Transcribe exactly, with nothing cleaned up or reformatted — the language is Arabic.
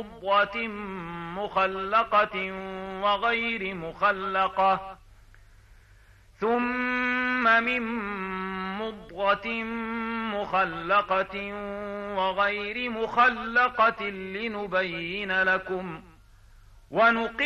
مضغة مخلقة وغير مخلقة ثم من مضغة مخلقة وغير مخلقة لنبين لكم ونقيم